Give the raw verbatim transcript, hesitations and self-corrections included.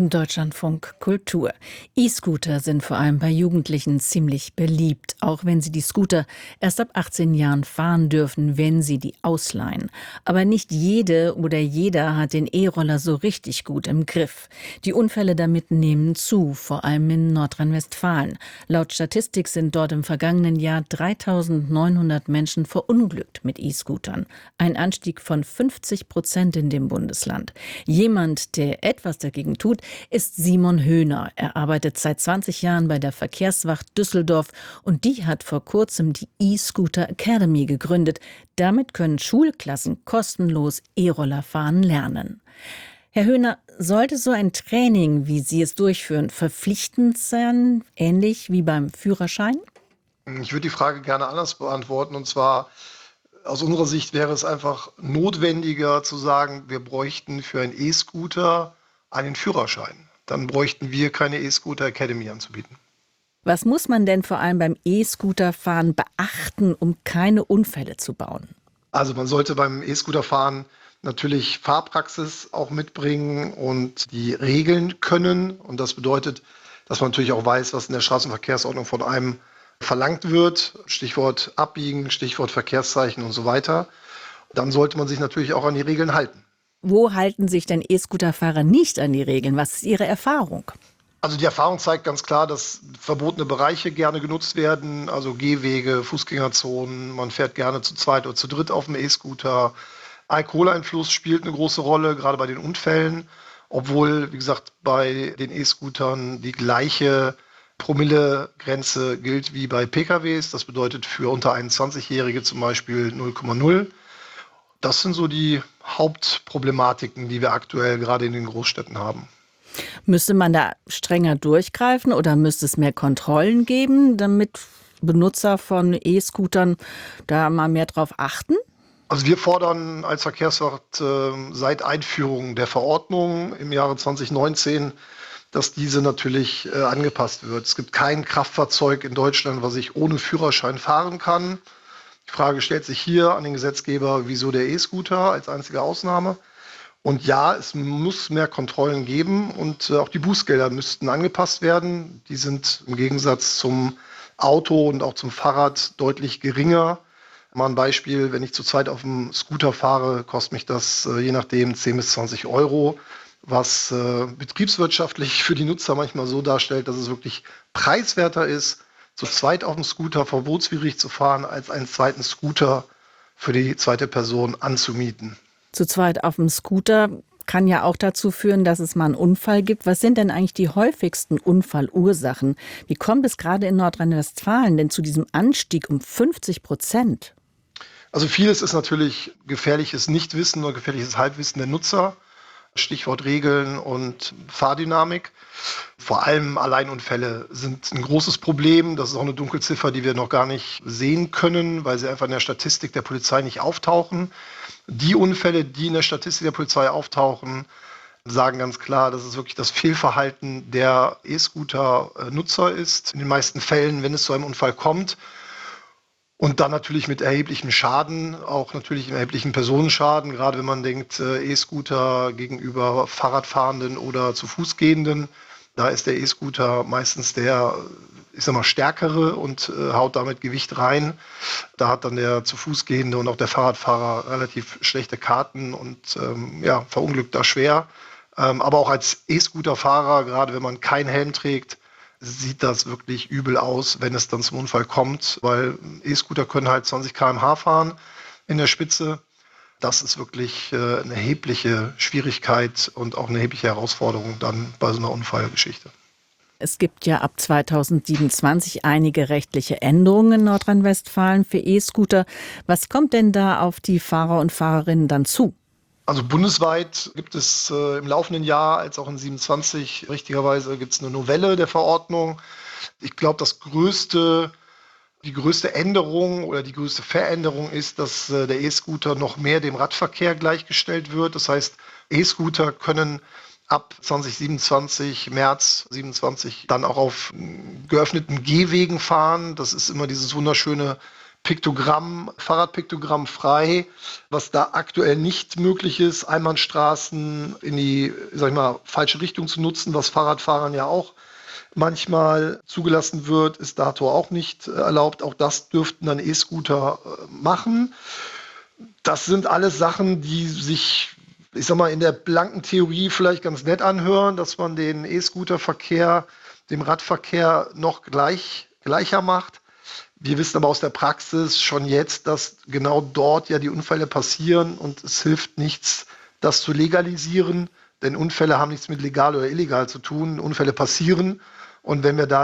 Deutschlandfunk Kultur. E-Scooter sind vor allem bei Jugendlichen ziemlich beliebt, auch wenn sie die Scooter erst ab achtzehn Jahren fahren dürfen, wenn sie die ausleihen. Aber nicht jede oder jeder hat den E-Roller so richtig gut im Griff. Die Unfälle damit nehmen zu, vor allem in Nordrhein-Westfalen. Laut Statistik sind dort im vergangenen Jahr dreitausendneunhundert Menschen verunglückt mit E-Scootern. Ein Anstieg von fünfzig Prozent in dem Bundesland. Jemand, der etwas dagegen tut, ist Simon Höhner. Er arbeitet seit zwanzig Jahren bei der Verkehrswacht Düsseldorf und die hat vor kurzem die E-Scooter Academy gegründet. Damit können Schulklassen kostenlos E-Roller fahren lernen. Herr Höhner, sollte so ein Training, wie Sie es durchführen, verpflichtend sein, ähnlich wie beim Führerschein? Ich würde die Frage gerne anders beantworten, und zwar aus unserer Sicht wäre es einfach notwendiger zu sagen, wir bräuchten für einen E-Scooter einen Führerschein. Dann bräuchten wir keine E-Scooter Academy anzubieten. Was muss man denn vor allem beim E-Scooterfahren beachten, um keine Unfälle zu bauen? Also man sollte beim E-Scooterfahren natürlich Fahrpraxis auch mitbringen und die Regeln können. Und das bedeutet, dass man natürlich auch weiß, was in der Straßenverkehrsordnung von einem verlangt wird. Stichwort Abbiegen, Stichwort Verkehrszeichen und so weiter. Dann sollte man sich natürlich auch an die Regeln halten. Wo halten sich denn E-Scooterfahrer nicht an die Regeln? Was ist Ihre Erfahrung? Also die Erfahrung zeigt ganz klar, dass verbotene Bereiche gerne genutzt werden, also Gehwege, Fußgängerzonen. Man fährt gerne zu zweit oder zu dritt auf dem E-Scooter. Alkoholeinfluss spielt eine große Rolle, gerade bei den Unfällen, obwohl, wie gesagt, bei den E-Scootern die gleiche Promillegrenze gilt wie bei P K Ws. Das bedeutet für unter einundzwanzigjährige zum Beispiel null Komma null. Das sind so die Hauptproblematiken, die wir aktuell gerade in den Großstädten haben. Müsste man da strenger durchgreifen oder müsste es mehr Kontrollen geben, damit Benutzer von E-Scootern da mal mehr drauf achten? Also wir fordern als Verkehrswacht äh, seit Einführung der Verordnung im Jahre zwanzig neunzehn, dass diese natürlich äh, angepasst wird. Es gibt kein Kraftfahrzeug in Deutschland, was ich ohne Führerschein fahren kann. Die Frage stellt sich hier an den Gesetzgeber, wieso der E-Scooter als einzige Ausnahme? Und ja, es muss mehr Kontrollen geben und äh, auch die Bußgelder müssten angepasst werden. Die sind im Gegensatz zum Auto und auch zum Fahrrad deutlich geringer. Mal ein Beispiel, wenn ich zu zweit auf dem Scooter fahre, kostet mich das äh, je nachdem zehn bis zwanzig Euro, was äh, betriebswirtschaftlich für die Nutzer manchmal so darstellt, dass es wirklich preiswerter ist, zu zweit auf dem Scooter verbotswidrig zu fahren, als einen zweiten Scooter für die zweite Person anzumieten. Zu zweit auf dem Scooter kann ja auch dazu führen, dass es mal einen Unfall gibt. Was sind denn eigentlich die häufigsten Unfallursachen? Wie kommt es gerade in Nordrhein-Westfalen denn zu diesem Anstieg um fünfzig Prozent? Also vieles ist natürlich gefährliches Nichtwissen oder gefährliches Halbwissen der Nutzer. Stichwort Regeln und Fahrdynamik. Vor allem Alleinunfälle sind ein großes Problem. Das ist auch eine Dunkelziffer, die wir noch gar nicht sehen können, weil sie einfach in der Statistik der Polizei nicht auftauchen. Die Unfälle, die in der Statistik der Polizei auftauchen, sagen ganz klar, dass es wirklich das Fehlverhalten der E-Scooter-Nutzer ist. In den meisten Fällen, wenn es zu einem Unfall kommt, und dann natürlich mit erheblichem Schaden, auch natürlich erheblichen Personenschaden, gerade wenn man denkt, E-Scooter gegenüber Fahrradfahrenden oder zu Fuß gehenden. Da ist der E-Scooter meistens der, ich sag mal, stärkere und äh, haut damit Gewicht rein. Da hat dann der zu Fuß gehende und auch der Fahrradfahrer relativ schlechte Karten und ähm, ja, verunglückt da schwer. Ähm, aber auch als E-Scooter-Fahrer, gerade wenn man keinen Helm trägt, sieht das wirklich übel aus, wenn es dann zum Unfall kommt, weil E-Scooter können halt zwanzig Kilometer pro Stunde fahren in der Spitze. Das ist wirklich äh, eine erhebliche Schwierigkeit und auch eine erhebliche Herausforderung dann bei so einer Unfallgeschichte. Es gibt ja ab zweitausendsiebenundzwanzig einige rechtliche Änderungen in Nordrhein-Westfalen für E-Scooter. Was kommt denn da auf die Fahrer und Fahrerinnen dann zu? Also bundesweit gibt es äh, im laufenden Jahr, als auch in siebenundzwanzig, richtigerweise gibt es eine Novelle der Verordnung. Ich glaube, das größte, die größte Änderung oder die größte Veränderung ist, dass äh, der E-Scooter noch mehr dem Radverkehr gleichgestellt wird. Das heißt, E-Scooter können ab zwanzig siebenundzwanzig, März siebenundzwanzig, dann auch auf geöffneten Gehwegen fahren. Das ist immer dieses wunderschöne Piktogramm, Fahrradpiktogramm frei, was da aktuell nicht möglich ist, Einbahnstraßen in die, sag ich mal, falsche Richtung zu nutzen, was Fahrradfahrern ja auch manchmal zugelassen wird, ist dato auch nicht erlaubt. Auch das dürften dann E-Scooter machen. Das sind alles Sachen, die sich, ich sag mal, in der blanken Theorie vielleicht ganz nett anhören, dass man den E-Scooter-Verkehr dem Radverkehr noch gleich, gleicher macht. Wir wissen aber aus der Praxis schon jetzt, dass genau dort ja die Unfälle passieren und es hilft nichts, das zu legalisieren, denn Unfälle haben nichts mit legal oder illegal zu tun. Unfälle passieren und wenn wir da